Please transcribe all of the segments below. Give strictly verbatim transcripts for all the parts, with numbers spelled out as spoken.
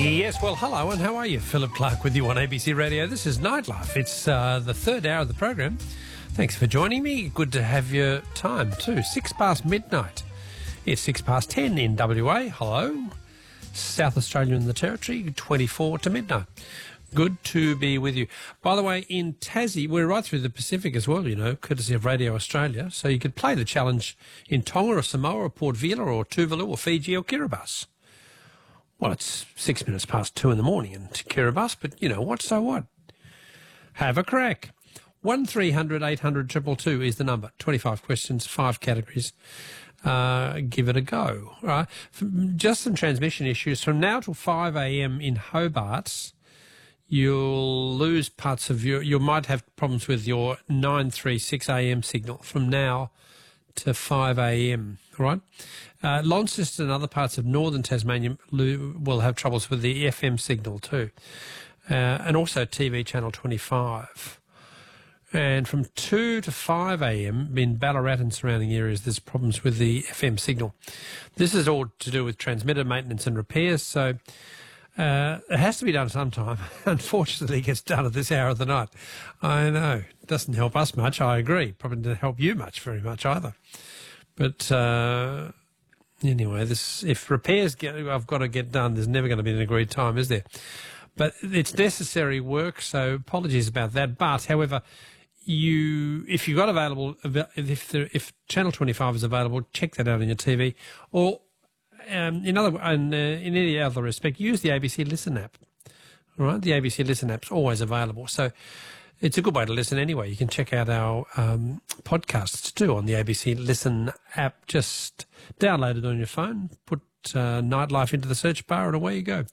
Yes, well, hello, and how are you? Philip Clark with you on A B C Radio. This is Nightlife. It's uh, the third hour of the program. Thanks for joining me. Good to have your time, too. Six past midnight. It's six past ten in W A. Hello. South Australia and the Territory, twenty-four to midnight. Good to be with you. By the way, in Tassie, we're right through the Pacific as well, you know, courtesy of Radio Australia. So you could play the challenge in Tonga or Samoa or Port Vila or Tuvalu or Fiji or Kiribati. Well, it's six minutes past two in the morning in Kiribati, but, you know what, so what? Have a crack. one three hundred eight hundred two two two is the number. twenty-five questions, five categories. Uh, give it a go. All right. Just some transmission issues. From now till five a m in Hobart, you'll lose parts of your... You might have problems with your nine three six a m signal from now to five a m, all right? Uh, Launceston and other parts of northern Tasmania will have troubles with the F M signal too. Uh, and also T V channel twenty-five. And from two to five a m in Ballarat and surrounding areas, there's problems with the F M signal. This is all to do with transmitter maintenance and repairs, so uh, it has to be done sometime. Unfortunately, it gets done at this hour of the night. I know. It doesn't help us much, I agree. Probably doesn't help you much, very much either. But uh, anyway, this if repairs get, I've got to get done, there's never going to be an agreed time, is there? But it's necessary work, so apologies about that. But, however, you if you've got available, if there, if Channel twenty-five is available, check that out on your T V. Or um, in other in, uh, in any other respect, use the A B C Listen app. All right, the A B C Listen app's always available, so it's a good way to listen anyway. You can check out our um, podcasts too on the A B C Listen app. Just download it on your phone, put uh, Nightlife into the search bar, and away you go.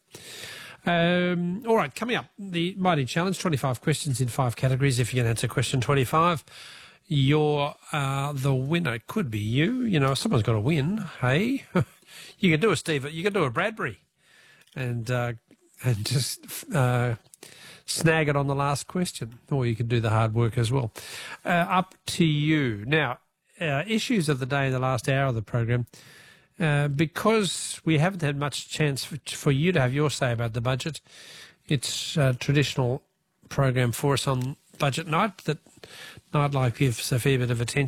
Um, all right, coming up, the Mighty Challenge, twenty-five questions in five categories. If you can answer question twenty-five, you're uh, the winner. It could be you. You know, someone's got to win, hey? You can do a Steve, you can do a Bradbury and, uh, and just uh, snag it on the last question, or you can do the hard work as well. Uh, up to you. Now, uh, issues of the day in the last hour of the program. Uh, because we haven't had much chance for, for you to have your say about the budget, it's a traditional program for us on budget night that Nightlife gives a fair bit of attention.